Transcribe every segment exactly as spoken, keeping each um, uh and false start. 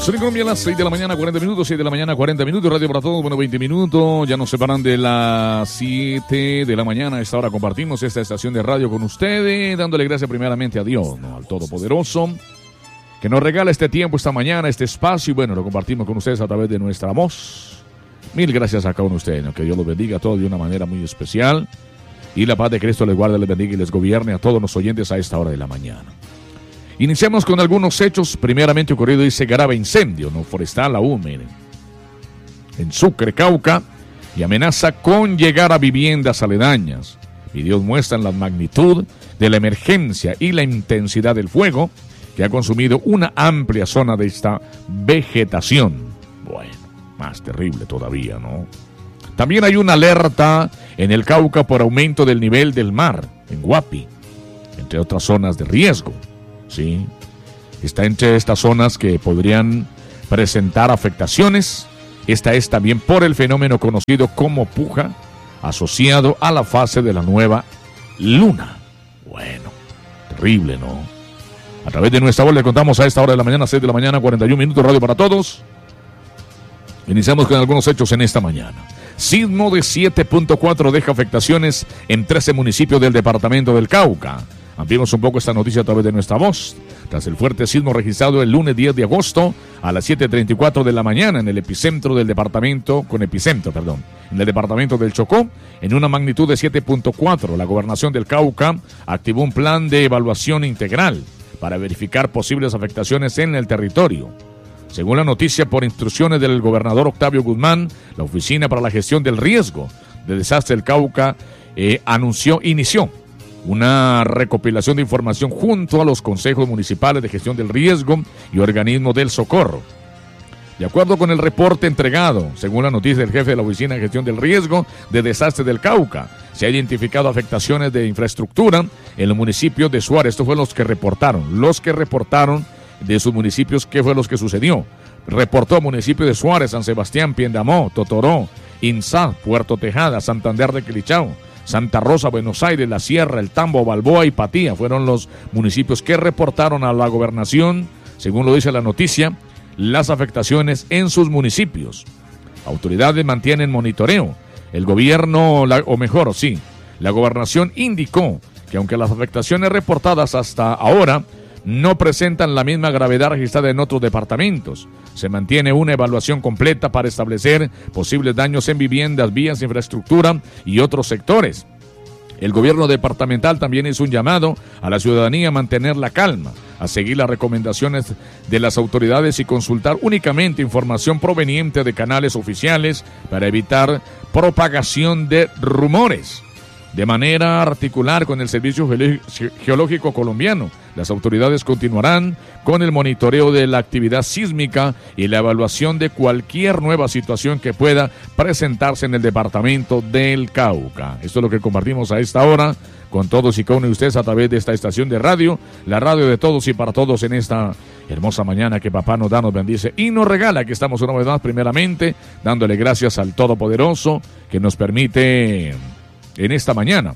Son en Colombia las seis de la mañana, cuarenta minutos, seis de la mañana, cuarenta minutos, radio para todos, bueno, veinte minutos, ya nos separan de las siete de la mañana. A esta hora compartimos esta estación de radio con ustedes, dándole gracias primeramente a Dios, ¿no? Al Todopoderoso, que nos regala este tiempo, esta mañana, este espacio, y bueno, lo compartimos con ustedes a través de nuestra voz. Mil gracias a cada uno de ustedes, ¿no? Que Dios los bendiga a todos de una manera muy especial, y la paz de Cristo les guarde, les bendiga y les gobierne a todos los oyentes a esta hora de la mañana. Iniciamos con algunos hechos, primeramente ocurrido, dice, grave incendio, no forestal aún, miren, en Sucre, Cauca, y amenaza con llegar a viviendas aledañas. Videos muestran la magnitud de la emergencia y la intensidad del fuego que ha consumido una amplia zona de esta vegetación. Bueno, más terrible todavía, ¿no? También hay una alerta en el Cauca por aumento del nivel del mar, en Guapi, entre otras zonas de riesgo. Sí, está entre estas zonas que podrían presentar afectaciones. Esta es también por el fenómeno conocido como puja, asociado a la fase de la nueva luna. Bueno, terrible, ¿no? A través de nuestra voz le contamos a esta hora de la mañana, seis de la mañana, cuarenta y un minutos, radio para todos. Iniciamos con algunos hechos en esta mañana. Sismo de siete punto cuatro deja afectaciones en trece municipios del departamento del Cauca. Ampliemos un poco esta noticia a través de nuestra voz. Tras el fuerte sismo registrado el lunes diez de agosto a las siete treinta y cuatro de la mañana en el epicentro del departamento, con epicentro, perdón, en el departamento del Chocó, en una magnitud de siete punto cuatro, la gobernación del Cauca activó un plan de evaluación integral para verificar posibles afectaciones en el territorio. Según la noticia, por instrucciones del gobernador Octavio Guzmán, la Oficina para la Gestión del Riesgo de Desastre del Cauca eh, anunció, inició una recopilación de información junto a los consejos municipales de gestión del riesgo y organismos del socorro. De acuerdo con el reporte entregado, según la noticia del jefe de la Oficina de Gestión del Riesgo de Desastre del Cauca, se ha identificado afectaciones de infraestructura en los municipios de Suárez. Estos fueron los que reportaron, los que reportaron de sus municipios qué fue lo que sucedió. Reportó municipio de Suárez, San Sebastián, Piendamó, Totoró, Inzá, Puerto Tejada, Santander de Quilichao, Santa Rosa, Buenos Aires, La Sierra, El Tambo, Balboa y Patía fueron los municipios que reportaron a la gobernación, según lo dice la noticia, las afectaciones en sus municipios. Autoridades mantienen monitoreo. El gobierno, la, o mejor, sí, la gobernación indicó que aunque las afectaciones reportadas hasta ahora no presentan la misma gravedad registrada en otros departamentos, se mantiene una evaluación completa para establecer posibles daños en viviendas, vías, infraestructura y otros sectores. El gobierno departamental también hizo un llamado a la ciudadanía a mantener la calma, a seguir las recomendaciones de las autoridades y consultar únicamente información proveniente de canales oficiales para evitar propagación de rumores. De manera articular con el Servicio Geológico Colombiano, las autoridades continuarán con el monitoreo de la actividad sísmica y la evaluación de cualquier nueva situación que pueda presentarse en el departamento del Cauca. Esto es lo que compartimos a esta hora con todos y con ustedes a través de esta estación de radio, la radio de todos y para todos en esta hermosa mañana que papá nos da, nos bendice y nos regala. Que estamos una vez más primeramente dándole gracias al Todopoderoso que nos permite en esta mañana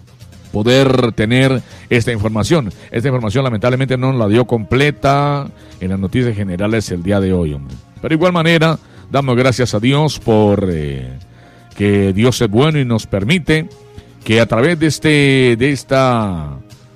poder tener esta información. Esta información lamentablemente no la dio completa en las noticias generales el día de hoy, hombre. Pero de igual manera, damos gracias a Dios por eh, que Dios es bueno y nos permite que a través de este de esta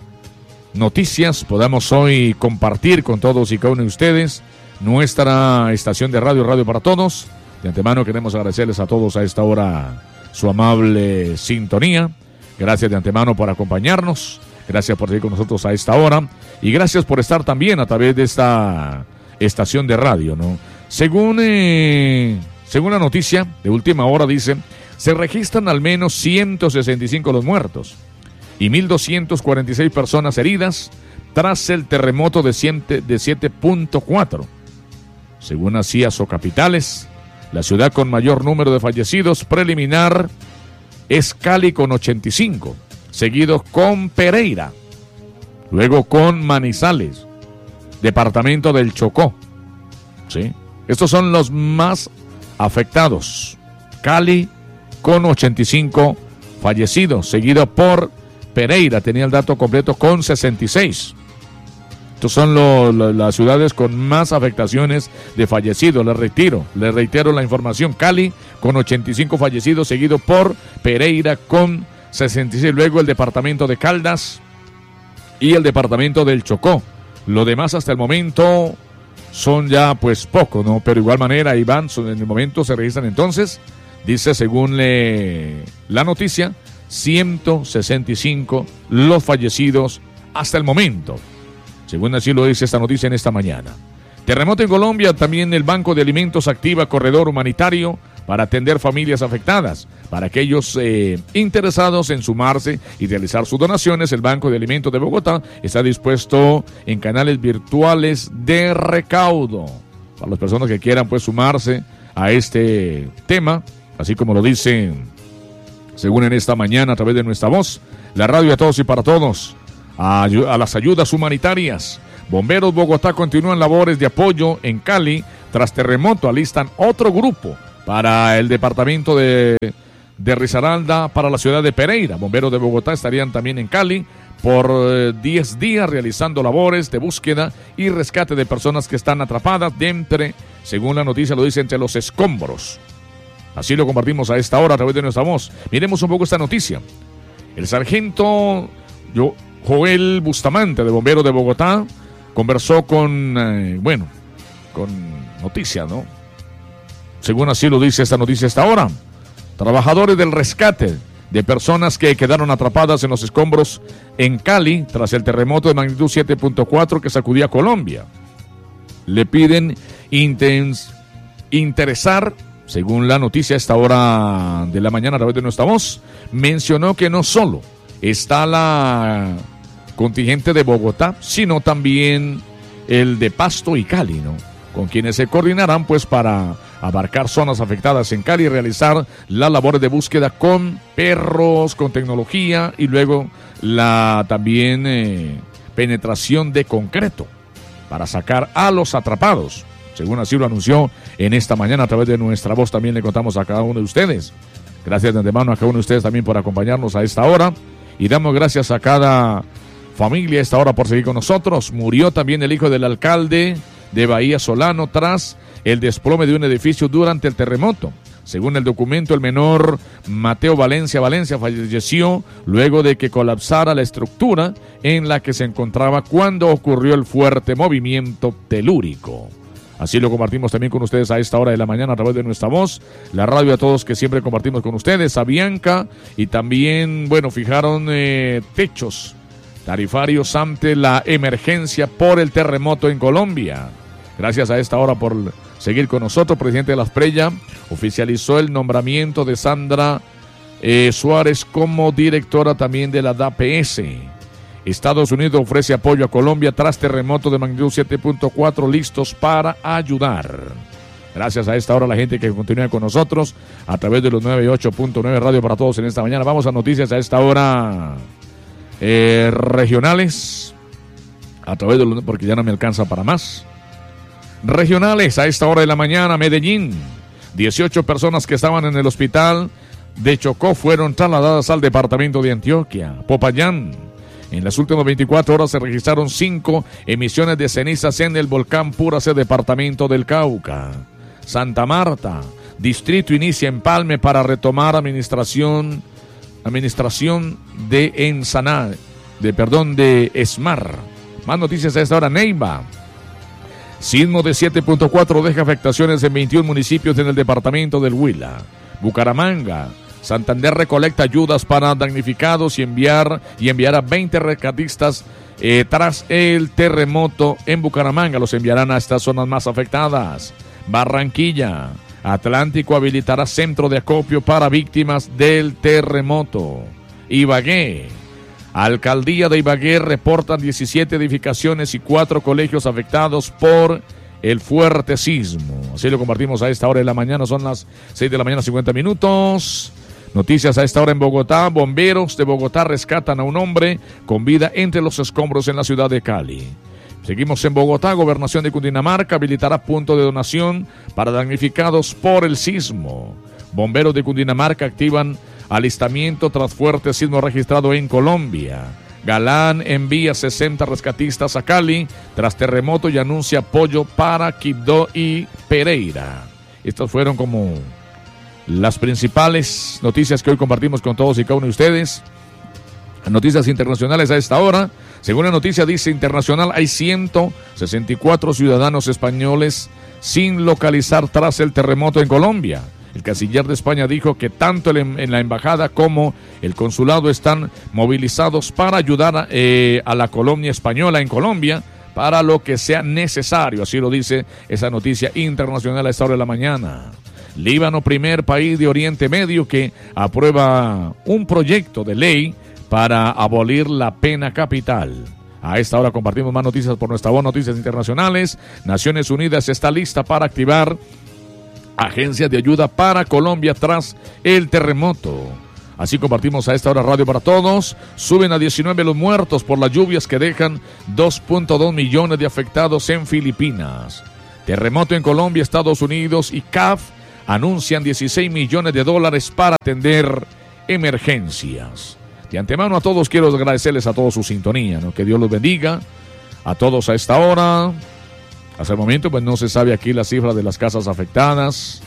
noticias podamos hoy compartir con todos y cada uno de ustedes nuestra estación de radio, Radio para Todos. De antemano queremos agradecerles a todos a esta hora su amable sintonía. Gracias de antemano por acompañarnos. Gracias por seguir con nosotros a esta hora. Y gracias por estar también a través de esta estación de radio, ¿no? Según, eh, según la noticia de última hora, dice, se registran al menos ciento sesenta y cinco los muertos y mil doscientas cuarenta y seis personas heridas tras el terremoto de siete punto cuatro. Según así Capitales, la ciudad con mayor número de fallecidos preliminar es Cali con ochenta y cinco, seguido con Pereira, luego con Manizales, departamento del Chocó. ¿Sí? Estos son los más afectados. Cali con ochenta y cinco fallecidos, seguido por Pereira, tenía el dato completo con sesenta y seis. Estos son lo, lo, las ciudades con más afectaciones de fallecidos. Les reitero, les reitero la información. Cali con ochenta y cinco fallecidos, seguido por Pereira con sesenta y seis. Luego el departamento de Caldas y el departamento del Chocó. Lo demás hasta el momento son ya pues poco, ¿no? Pero de igual manera, Iván, en el momento se registran entonces, dice según le, la noticia, ciento sesenta y cinco los fallecidos hasta el momento. Según así lo dice esta noticia en esta mañana. Terremoto en Colombia, también el Banco de Alimentos activa corredor humanitario para atender familias afectadas. Para aquellos eh, interesados en sumarse y realizar sus donaciones, el Banco de Alimentos de Bogotá está dispuesto en canales virtuales de recaudo. Para las personas que quieran pues sumarse a este tema, así como lo dicen, según en esta mañana a través de nuestra voz, la radio a todos y para todos. A, a las ayudas humanitarias. Bomberos Bogotá continúan labores de apoyo en Cali. Tras terremoto alistan otro grupo para el departamento de, de Risaralda, para la ciudad de Pereira. Bomberos de Bogotá estarían también en Cali por eh, diez días realizando labores de búsqueda y rescate de personas que están atrapadas de entre, según la noticia lo dice, entre los escombros. Así lo compartimos a esta hora a través de nuestra voz. Miremos un poco esta noticia. El sargento yo Joel Bustamante, de Bomberos de Bogotá, conversó con, eh, bueno, con noticias, ¿no? Según así lo dice esta noticia hasta ahora. Trabajadores del rescate de personas que quedaron atrapadas en los escombros en Cali tras el terremoto de magnitud siete punto cuatro que sacudía a Colombia. Le piden intens, interesar, según la noticia a esta hora de la mañana a través de nuestra voz, mencionó que no solo está la contingente de Bogotá, sino también el de Pasto y Cali, ¿no? Con quienes se coordinarán pues para abarcar zonas afectadas en Cali y realizar las labores de búsqueda con perros, con tecnología y luego la también eh, penetración de concreto para sacar a los atrapados. Según así lo anunció en esta mañana a través de nuestra voz, también le contamos a cada uno de ustedes. Gracias de antemano a cada uno de ustedes también por acompañarnos a esta hora. Y damos gracias a cada familia a esta hora por seguir con nosotros. Murió también el hijo del alcalde de Bahía Solano tras el desplome de un edificio durante el terremoto. Según el documento, el menor Mateo Valencia Valencia falleció luego de que colapsara la estructura en la que se encontraba cuando ocurrió el fuerte movimiento telúrico. Así lo compartimos también con ustedes a esta hora de la mañana a través de nuestra voz, la radio a todos que siempre compartimos con ustedes, a Bianca, y también, bueno, fijaron eh, techos tarifarios ante la emergencia por el terremoto en Colombia. Gracias a esta hora por seguir con nosotros. Presidente de la Asprella oficializó el nombramiento de Sandra eh, Suárez como directora también de la D A P S. Estados Unidos ofrece apoyo a Colombia tras terremoto de magnitud siete punto cuatro, listos para ayudar. Gracias a esta hora a la gente que continúa con nosotros a través de los noventa y ocho punto nueve Radio para Todos en esta mañana. Vamos a noticias a esta hora eh, regionales, a través de los, porque ya no me alcanza para más. Regionales a esta hora de la mañana, Medellín. dieciocho personas que estaban en el hospital de Chocó fueron trasladadas al departamento de Antioquia. Popayán. En las últimas veinticuatro horas se registraron cinco emisiones de cenizas en el volcán Puracé, departamento del Cauca. Santa Marta, distrito inicia empalme para retomar administración, administración de Ensaná, de perdón, de Esmar. Más noticias a esta hora, Neiva. Sismo de siete punto cuatro deja afectaciones en veintiún municipios en el departamento del Huila. Bucaramanga. Santander recolecta ayudas para damnificados y enviar y enviará veinte rescatistas eh, tras el terremoto en Bucaramanga. Los enviarán a estas zonas más afectadas. Barranquilla. Atlántico habilitará centro de acopio para víctimas del terremoto. Ibagué. Alcaldía de Ibagué reportan diecisiete edificaciones y cuatro colegios afectados por el fuerte sismo. Así lo compartimos a esta hora de la mañana. Son las seis de la mañana, cincuenta minutos. Noticias a esta hora en Bogotá. Bomberos de Bogotá rescatan a un hombre con vida entre los escombros en la ciudad de Cali. Seguimos en Bogotá. Gobernación de Cundinamarca habilitará punto de donación para damnificados por el sismo. Bomberos de Cundinamarca activan alistamiento tras fuerte sismo registrado en Colombia. Galán envía sesenta rescatistas a Cali tras terremoto y anuncia apoyo para Quibdó y Pereira. Estas fueron como las principales noticias que hoy compartimos con todos y cada uno de ustedes. Noticias internacionales a esta hora. Según la noticia dice internacional, hay ciento sesenta y cuatro ciudadanos españoles sin localizar tras el terremoto en Colombia. El canciller de España dijo que tanto en la embajada como el consulado están movilizados para ayudar eh, a la colonia española en Colombia para lo que sea necesario. Así lo dice esa noticia internacional a esta hora de la mañana. Líbano, primer país de Oriente Medio que aprueba un proyecto de ley para abolir la pena capital. A esta hora compartimos más noticias por nuestra voz, Noticias Internacionales. Naciones Unidas está lista para activar agencias de ayuda para Colombia tras el terremoto. Así compartimos a esta hora Radio para Todos. Suben a diecinueve los muertos por las lluvias que dejan dos punto dos millones de afectados en Filipinas. Terremoto en Colombia, Estados Unidos y C A F anuncian dieciséis millones de dólares para atender emergencias. De antemano a todos quiero agradecerles a todos su sintonía, ¿no? Que Dios los bendiga a todos a esta hora. Hasta el momento pues no se sabe aquí la cifra de las casas afectadas.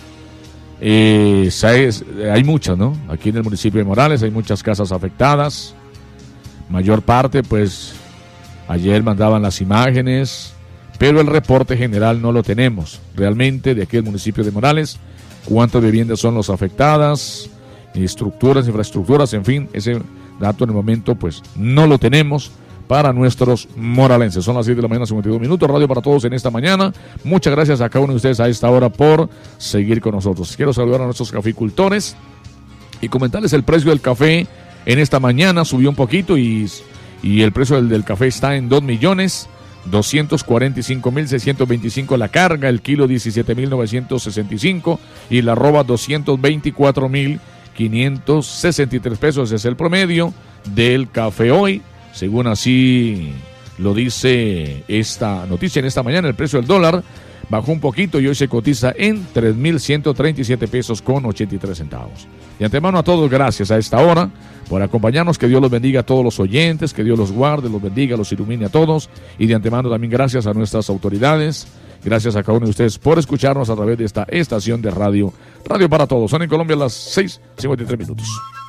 Eh, hay muchas, ¿no? Aquí en el municipio de Morales hay muchas casas afectadas. Mayor parte pues ayer mandaban las imágenes, pero el reporte general no lo tenemos. Realmente de aquí del municipio de Morales, cuántas viviendas son las afectadas, estructuras, infraestructuras, en fin, ese dato en el momento pues no lo tenemos para nuestros moralenses. Son las siete de la mañana, cincuenta y dos minutos. Radio para Todos en esta mañana. Muchas gracias a cada uno de ustedes a esta hora por seguir con nosotros. Quiero saludar a nuestros caficultores y comentarles el precio del café en esta mañana. Subió un poquito y, y el precio del, del café está en dos millones doscientos cuarenta y cinco mil seiscientos veinticinco la carga, el kilo diecisiete mil novecientos sesenta y cinco y la arroba doscientos veinticuatro mil quinientos sesenta y tres pesos. Ese es el promedio del café hoy. Según así lo dice esta noticia en esta mañana, el precio del dólar bajó un poquito y hoy se cotiza en tres mil ciento treinta y siete pesos con ochenta y tres centavos. De antemano a todos, gracias a esta hora por acompañarnos. Que Dios los bendiga a todos los oyentes, que Dios los guarde, los bendiga, los ilumine a todos. Y de antemano también gracias a nuestras autoridades. Gracias a cada uno de ustedes por escucharnos a través de esta estación de radio, Radio para Todos. Son en Colombia las seis cincuenta y tres minutos.